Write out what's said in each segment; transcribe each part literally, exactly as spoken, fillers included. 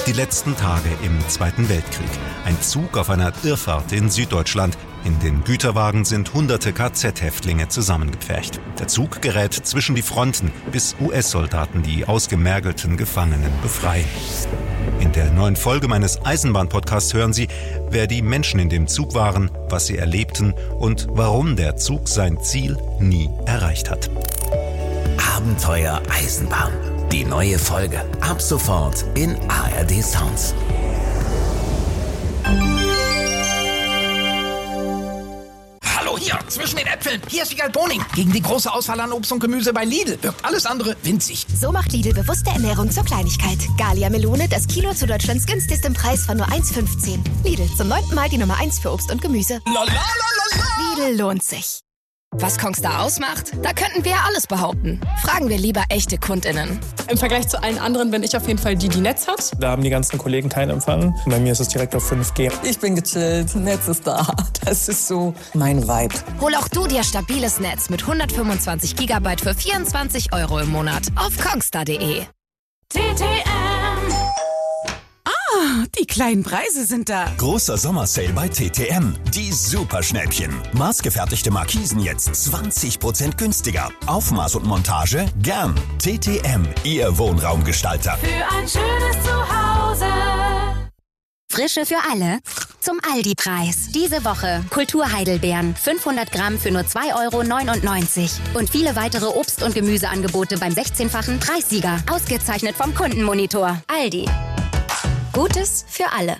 Die letzten Tage im Zweiten Weltkrieg. Ein Zug auf einer Irrfahrt in Süddeutschland. In den Güterwagen sind hunderte K Z-Häftlinge zusammengepfercht. Der Zug gerät zwischen die Fronten, bis U S-Soldaten die ausgemergelten Gefangenen befreien. In der neuen Folge meines Eisenbahn-Podcasts hören Sie, wer die Menschen in dem Zug waren, was sie erlebten und warum der Zug sein Ziel nie erreicht hat. Abenteuer Eisenbahn. Die neue Folge. Ab sofort in A R D Sounds. Hallo hier, zwischen den Äpfeln. Hier ist Wiegald Boning. Gegen die große Auswahl an Obst und Gemüse bei Lidl wirkt alles andere winzig. So macht Lidl bewusste Ernährung zur Kleinigkeit. Gallia Melone, das Kilo zu Deutschlands günstigstem Preis von nur eins Komma fünfzehn. Lidl, zum neunten Mal die Nummer eins für Obst und Gemüse. Lalalala. Lidl lohnt sich. Was Kongstar ausmacht? Da könnten wir ja alles behaupten. Fragen wir lieber echte KundInnen. Im Vergleich zu allen anderen bin ich auf jeden Fall die, die Netz hat. Da haben die ganzen Kollegen keinen Empfang. Bei mir ist es direkt auf fünf G. Ich bin gechillt, Netz ist da. Das ist so mein Vibe. Hol auch du dir stabiles Netz mit hundertfünfundzwanzig Gigabyte für vierundzwanzig Euro im Monat auf kongstar punkt de. T T M. Ah, die kleinen Preise sind da. Großer Sommersale bei T T M. Die Superschnäppchen. Maßgefertigte Markisen jetzt zwanzig Prozent günstiger. Aufmaß und Montage gern. T T M, Ihr Wohnraumgestalter. Für ein schönes Zuhause. Frische für alle zum Aldi-Preis. Diese Woche Kultur-Heidelbeeren, fünfhundert Gramm für nur zwei Euro neunundneunzig. Und viele weitere Obst- und Gemüseangebote beim sechzehnfachen Preissieger. Ausgezeichnet vom Kundenmonitor. Aldi. Gutes für alle.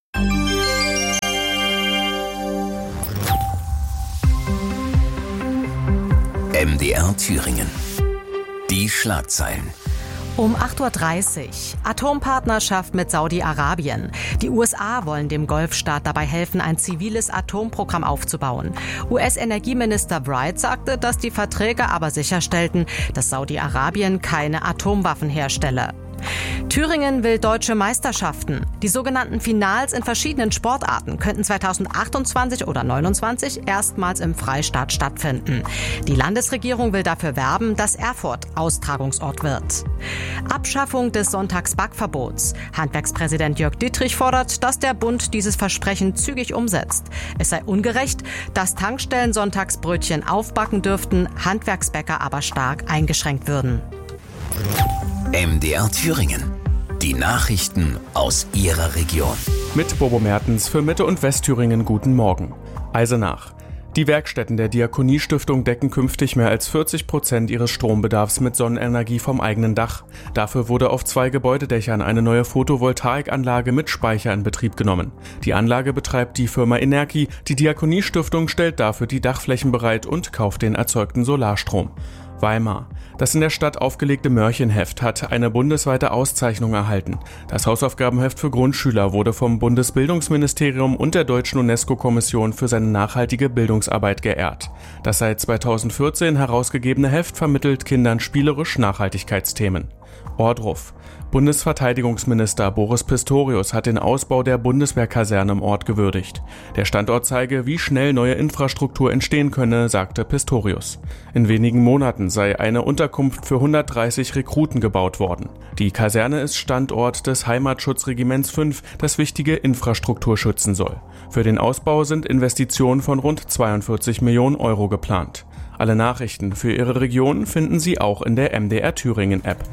M D R Thüringen. Die Schlagzeilen. Um acht Uhr dreißig. Atompartnerschaft mit Saudi-Arabien. Die U S A wollen dem Golfstaat dabei helfen, ein ziviles Atomprogramm aufzubauen. U S-Energieminister Bright sagte, dass die Verträge aber sicherstellten, dass Saudi-Arabien keine Atomwaffen herstelle. Thüringen will deutsche Meisterschaften. Die sogenannten Finals in verschiedenen Sportarten könnten zweitausendachtundzwanzig oder neunundzwanzig erstmals im Freistaat stattfinden. Die Landesregierung will dafür werben, dass Erfurt Austragungsort wird. Abschaffung des Sonntagsbackverbots. Handwerkspräsident Jörg Dittrich fordert, dass der Bund dieses Versprechen zügig umsetzt. Es sei ungerecht, dass Tankstellen Sonntagsbrötchen aufbacken dürften, Handwerksbäcker aber stark eingeschränkt würden. M D R Thüringen. Die Nachrichten aus Ihrer Region. Mit Bobo Mertens für Mitte- und Westthüringen guten Morgen. Eisenach. Die Werkstätten der Diakoniestiftung decken künftig mehr als vierzig Prozent ihres Strombedarfs mit Sonnenenergie vom eigenen Dach. Dafür wurde auf zwei Gebäudedächern eine neue Photovoltaikanlage mit Speicher in Betrieb genommen. Die Anlage betreibt die Firma Energie. Die Diakoniestiftung stellt dafür die Dachflächen bereit und kauft den erzeugten Solarstrom. Weimar. Das in der Stadt aufgelegte Mörchenheft hat eine bundesweite Auszeichnung erhalten. Das Hausaufgabenheft für Grundschüler wurde vom Bundesbildungsministerium und der Deutschen UNESCO-Kommission für seine nachhaltige Bildungsarbeit geehrt. Das seit zweitausendvierzehn herausgegebene Heft vermittelt Kindern spielerisch Nachhaltigkeitsthemen. Ohrdruf. Bundesverteidigungsminister Boris Pistorius hat den Ausbau der Bundeswehrkaserne im Ort gewürdigt. Der Standort zeige, wie schnell neue Infrastruktur entstehen könne, sagte Pistorius. In wenigen Monaten sei eine Unterkunft für hundertdreißig Rekruten gebaut worden. Die Kaserne ist Standort des Heimatschutzregiments fünf, das wichtige Infrastruktur schützen soll. Für den Ausbau sind Investitionen von rund zweiundvierzig Millionen Euro geplant. Alle Nachrichten für Ihre Region finden Sie auch in der M D R Thüringen App.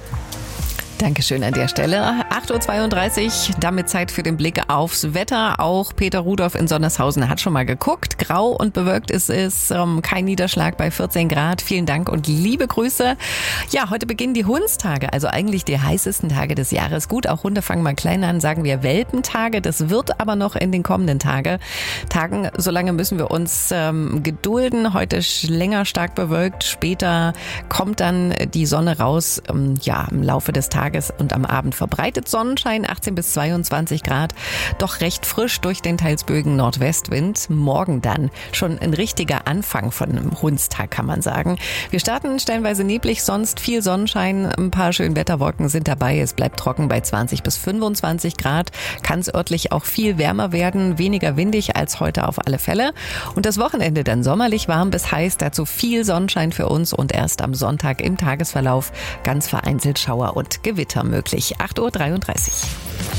Dankeschön an der Stelle. acht Uhr zweiunddreißig, damit Zeit für den Blick aufs Wetter. Auch Peter Rudolph in Sondershausen hat schon mal geguckt. Grau und bewölkt ist es, ähm, kein Niederschlag bei vierzehn Grad. Vielen Dank und liebe Grüße. Ja, heute beginnen die Hundstage, also eigentlich die heißesten Tage des Jahres. Gut, auch Hunde fangen mal klein an, sagen wir Welpentage. Das wird aber noch in den kommenden Tage. Tagen. Solange müssen wir uns ähm, gedulden. Heute ist länger stark bewölkt. Später kommt dann die Sonne raus, ähm, ja, im Laufe des Tages. Und am Abend verbreitet Sonnenschein, achtzehn bis zweiundzwanzig Grad. Doch recht frisch durch den teils böigen Nordwestwind. Morgen dann schon ein richtiger Anfang von einem Hundstag, kann man sagen. Wir starten stellenweise neblig, sonst viel Sonnenschein. Ein paar schöne Wetterwolken sind dabei. Es bleibt trocken bei zwanzig bis fünfundzwanzig Grad. Kann es örtlich auch viel wärmer werden. Weniger windig als heute auf alle Fälle. Und das Wochenende dann sommerlich warm bis heiß. Dazu viel Sonnenschein für uns und erst am Sonntag im Tagesverlauf ganz vereinzelt Schauer und Gewitter möglich. acht Uhr dreiunddreißig.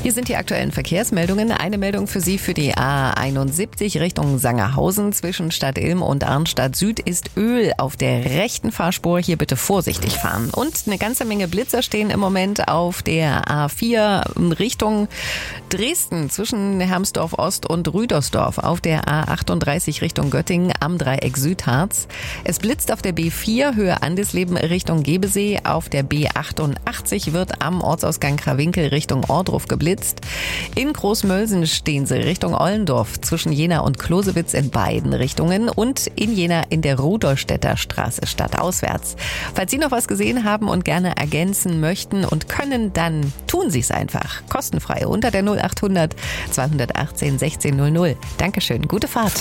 Hier sind die aktuellen Verkehrsmeldungen. Eine Meldung für Sie für die A einundsiebzig Richtung Sangerhausen. Zwischen Stadt Ilm und Arnstadt Süd ist Öl auf der rechten Fahrspur. Hier bitte vorsichtig fahren. Und eine ganze Menge Blitzer stehen im Moment auf der A vier Richtung Dresden. Zwischen Hermsdorf Ost und Rüdersdorf. Auf der A achtunddreißig Richtung Göttingen am Dreieck Südharz. Es blitzt auf der B vier Höhe Andesleben Richtung Gebesee. Auf der B achtundachtzig wird am Ortsausgang Krawinkel Richtung Ohrdruf geblitzt. In Großmölsen stehen sie Richtung Ollendorf zwischen Jena und Klosewitz in beiden Richtungen und in Jena in der Rudolstädter Straße stadtauswärts. Falls Sie noch was gesehen haben und gerne ergänzen möchten und können, dann tun Sie es einfach. Kostenfrei unter der null achthundert zweihundertachtzehn sechzehn null null. Dankeschön, gute Fahrt.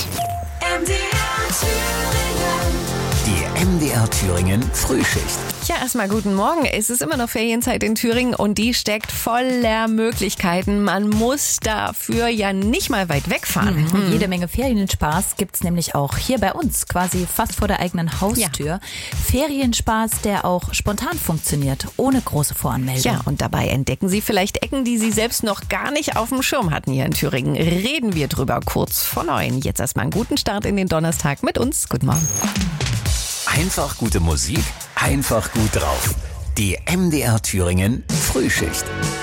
Die M D R Thüringen Frühschicht. Ja, erstmal guten Morgen. Es ist immer noch Ferienzeit in Thüringen und die steckt voller Möglichkeiten. Man muss dafür ja nicht mal weit wegfahren. Mhm. Hm. Jede Menge Ferienspaß gibt's nämlich auch hier bei uns, quasi fast vor der eigenen Haustür. Ja. Ferienspaß, der auch spontan funktioniert, ohne große Voranmeldung. Ja, und dabei entdecken Sie vielleicht Ecken, die Sie selbst noch gar nicht auf dem Schirm hatten hier in Thüringen. Reden wir drüber kurz vor neun. Jetzt erstmal einen guten Start in den Donnerstag mit uns. Guten Morgen. Einfach gute Musik, einfach gut drauf. Die M D R Thüringen Frühschicht.